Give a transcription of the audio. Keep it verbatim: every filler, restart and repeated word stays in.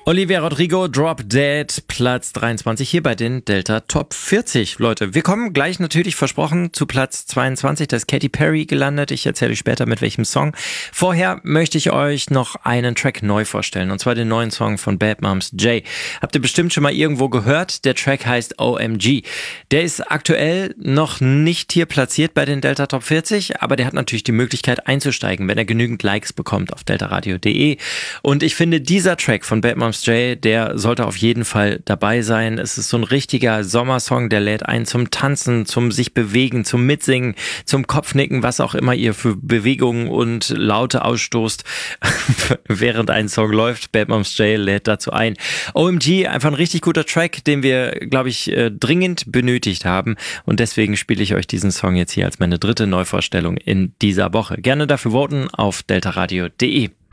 Olivia Rodrigo, Drop Dead, Platz dreiundzwanzig hier bei den Delta Top vierzig. Leute, wir kommen gleich natürlich versprochen zu Platz zweiundzwanzig. Da ist Katy Perry gelandet. Ich erzähle euch später mit welchem Song. Vorher möchte ich euch noch einen Track neu vorstellen. Und zwar den neuen Song von Bad Moms J. Habt ihr bestimmt schon mal irgendwo gehört. Der Track heißt O M G. Der ist aktuell noch nicht hier platziert bei den Delta Top vierzig. Aber der hat natürlich die Möglichkeit einzusteigen, wenn er genügend Likes bekommt auf deltaradio punkt de. Und ich finde, dieser Track von Bad Moms J, der sollte auf jeden Fall dabei sein. Es ist so ein richtiger Sommersong, der lädt ein zum Tanzen, zum sich bewegen, zum Mitsingen, zum Kopfnicken, was auch immer ihr für Bewegungen und Laute ausstoßt, während ein Song läuft. Bad Moms J lädt dazu ein. O M G, einfach ein richtig guter Track, den wir, glaube ich, dringend benötigt haben. Und deswegen spiele ich euch diesen Song jetzt hier als meine dritte Neuvorstellung in dieser Woche. Gerne dafür voten auf deltaradio punkt de.